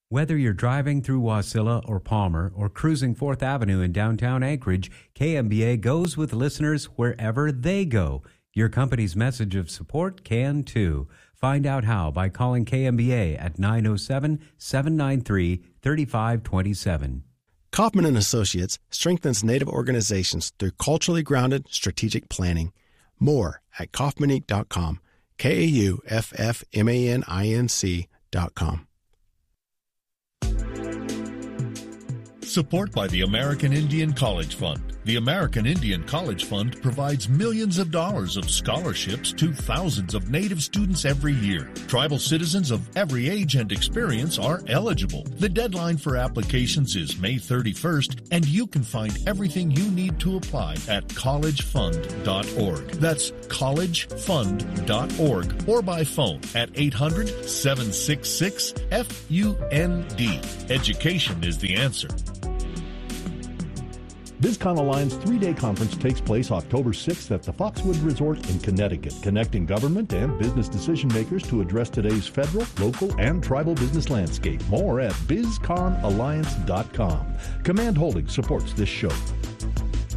Whether you're driving through Wasilla or Palmer or cruising 4th Avenue in downtown Anchorage, KMBA goes with listeners wherever they go. Your company's message of support can too. Find out how by calling KMBA at 907-793-3527. Kaufman and Associates strengthens Native organizations through culturally grounded strategic planning. More at kaufmaninc.com, KAUFFMANINC.com. Support by the American Indian College Fund. The American Indian College Fund provides millions of dollars of scholarships to thousands of Native students every year. Tribal citizens of every age and experience are eligible. The deadline for applications is May 31st, and you can find everything you need to apply at collegefund.org. That's collegefund.org or by phone at 800-766-FUND. Education is the answer. BizCon Alliance 3-day conference takes place October 6th at the Foxwood Resort in Connecticut, connecting government and business decision makers to address today's federal, local, and tribal business landscape. More at bizconalliance.com. Command Holdings supports this show.